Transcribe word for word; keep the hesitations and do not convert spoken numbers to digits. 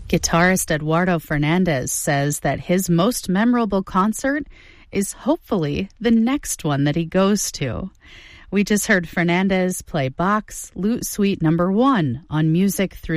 Guitarist Eduardo Fernandez says that his most memorable concert is hopefully the next one that he goes to. We just heard Fernandez play Bach's Lute Suite Number One on Music Through